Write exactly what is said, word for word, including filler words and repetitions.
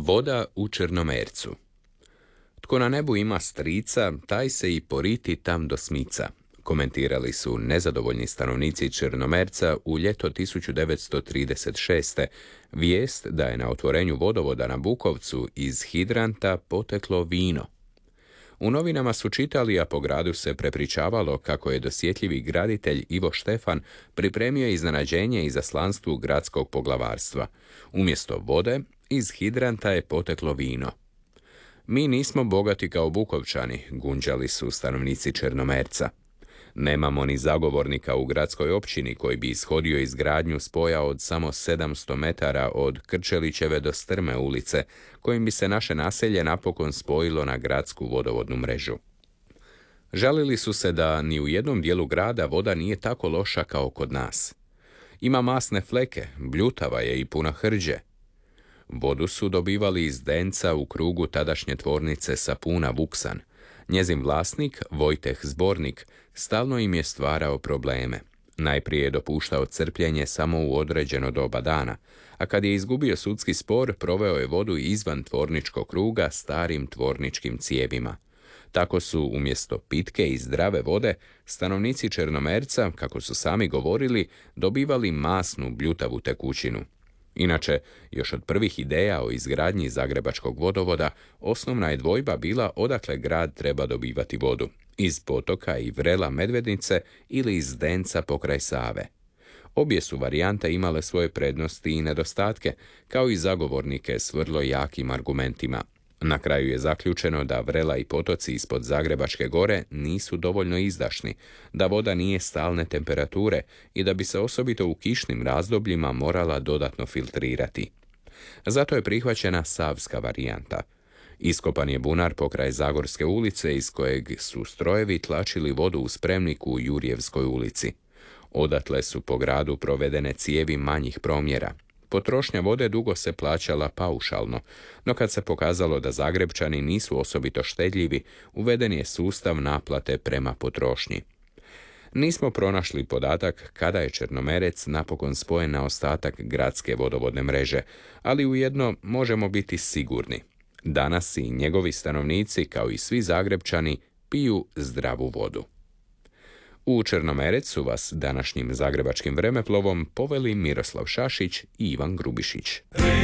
Voda u Črnomercu. Tko na nebu ima strica, taj se i poriti tam do smica, komentirali su nezadovoljni stanovnici Črnomerca u ljeto tisuću devetsto trideset šeste. vijest da je na otvorenju vodovoda na Bukovcu iz hidranta poteklo vino. U novinama su čitali, a po gradu se prepričavalo kako je dosjetljivi graditelj Ivo Štefan pripremio iznenađenje izaslanstvu gradskog poglavarstva. Umjesto vode, iz hidranta je poteklo vino. Mi nismo bogati kao Bukovčani, gunđali su stanovnici Črnomerca. Nemamo ni zagovornika u gradskoj općini koji bi ishodio izgradnju spoja od samo sedamsto metara od Krčelićeve do Strme ulice, kojim bi se naše naselje napokon spojilo na gradsku vodovodnu mrežu. Žalili su se da ni u jednom dijelu grada voda nije tako loša kao kod nas. Ima masne fleke, bljutava je i puna hrđe. Vodu su dobivali iz denca u krugu tadašnje tvornice Sapuna Vuksan. Njezin vlasnik, Vojteh Zbornik, stalno im je stvarao probleme. Najprije je dopuštao crpljenje samo u određeno doba dana, a kad je izgubio sudski spor, proveo je vodu izvan tvorničkog kruga starim tvorničkim cijevima. Tako su umjesto pitke i zdrave vode, stanovnici Črnomerca, kako su sami govorili, dobivali masnu bljutavu tekućinu. Inače, još od prvih ideja o izgradnji zagrebačkog vodovoda, osnovna je dvojba bila odakle grad treba dobivati vodu, iz potoka i vrela Medvednice ili iz denca pokraj Save. Obje su varijante imale svoje prednosti i nedostatke, kao i zagovornike s vrlo jakim argumentima. Na kraju je zaključeno da vrela i potoci ispod Zagrebačke gore nisu dovoljno izdašni, da voda nije stalne temperature i da bi se osobito u kišnim razdobljima morala dodatno filtrirati. Zato je prihvaćena savska varijanta. Iskopan je bunar pokraj Zagorske ulice iz kojeg su strojevi tlačili vodu u spremnik u Jurjevskoj ulici. Odatle su po gradu provedene cijevi manjih promjera. Potrošnja vode dugo se plaćala paušalno, no kad se pokazalo da Zagrebčani nisu osobito štedljivi, uveden je sustav naplate prema potrošnji. Nismo pronašli podatak kada je Črnomerec napokon spojen na ostatak gradske vodovodne mreže, ali ujedno možemo biti sigurni. Danas i njegovi stanovnici, kao i svi Zagrebčani, piju zdravu vodu. U Črnomerec su vas današnjim zagrebačkim vremeplovom poveli Miroslav Šašić i Ivan Grubišić.